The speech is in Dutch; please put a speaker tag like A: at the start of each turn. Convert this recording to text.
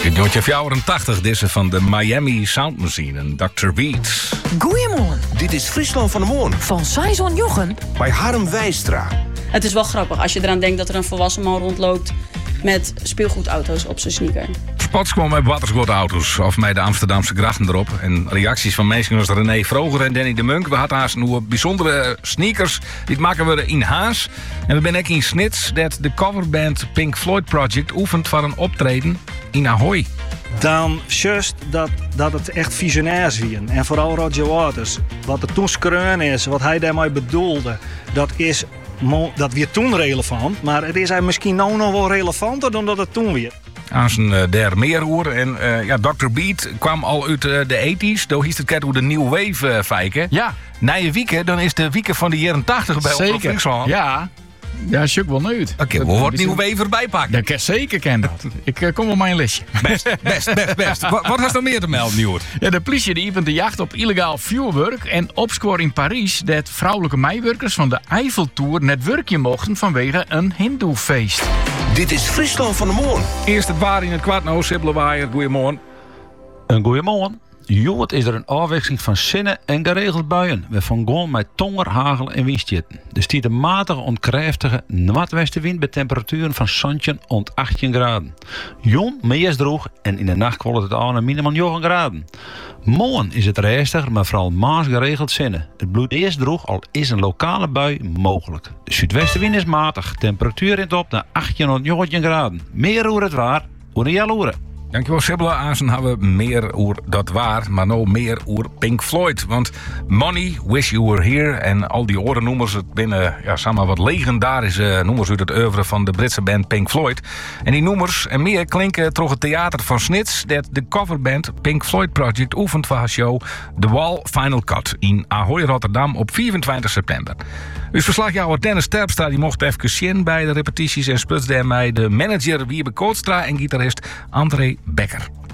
A: In 1984 deze van de Miami Sound Machine, Dr. Beat.
B: Goeiemorgen.
C: Dit is Friesland van de Moorn.
B: Van Saison Jochen.
C: Bij Harm Wijstra.
D: Het is wel grappig als je eraan denkt dat er een volwassen man rondloopt met speelgoedauto's op zijn sneaker.
A: Spots kwam met watersgoedauto's of met de Amsterdamse grachten erop. En reacties van mensen als René Vroger en Danny de Munk. We hadden haast nieuwe bijzondere sneakers. Dit maken we in Haas. En we zijn ook in Snits dat de coverband Pink Floyd Project oefent voor een optreden in Ahoy.
E: Dan just dat het echt visionairs was. En vooral Roger Waters. Wat er toen skreun is, wat hij daarmee bedoelde, dat weer toen relevant. Maar het is hij misschien nou nog wel relevanter dan dat het toen weer.
A: Aan zijn der meeroer. En Dr. Beat kwam al uit de 80's. Toen hiest het kent hoe de New Wave feiken.
F: Ja.
A: Na je wieken, dan is de wieken van de jaren 80 bij ons Friesland.
F: Ja. Ja, is ook wel uit.
A: Oké, we wordt Nieuw Wave erbij pakken.
F: Dat kan zeker ken dat. Ik kom op mijn listje.
A: Best. Wat hast er meer te melden, Nieuwt?
F: Ja, de politie die opent de jacht op illegaal vuurwerk en opscoor in Parijs dat vrouwelijke meewerkers van de Eiffeltour net werkje mochten vanwege een hindoefeest.
C: Dit is Friesland van de Moorn.
A: Eerst het waar in het kwart, nou, Sibbelwaaier. Goeiemorgen.
G: Een goeiemorgen. Jood is er een afwisseling van zinnen en geregeld buien. We van gewoon met tonger, hagel en windstjitten. Er stiet een matige, ontkräftige noordwestenwind bij temperaturen van zonnetje rond 18 graden. Jon meest droog en in de nacht kwam het aan een minimaal 9 graden. Morgen is het rustiger, maar vooral maas geregeld zinnen. Het bloed eerst droog, al is een lokale bui mogelijk. De zuidwestenwind is matig, temperatuur in het op naar 18 tot 19 graden. Meer over het waar, over een jaloeren.
A: Dankjewel, Sibylle. Aanzen hebben we meer oer dat waar, maar nou meer oer Pink Floyd. Want Money, Wish You Were Here en al die orennoemers, het binnen samen wat legendarische noemers uit het oeuvre van de Britse band Pink Floyd. En die noemers en meer klinken toch het theater van Snits dat de coverband Pink Floyd Project oefent voor haar show The Wall Final Cut in Ahoy, Rotterdam op 24 september. Dus verslagjouwer Dennis Terpstra die mocht even zien bij de repetities en sputs daarmee de manager Wiebe Kootstra en gitarist André Becker.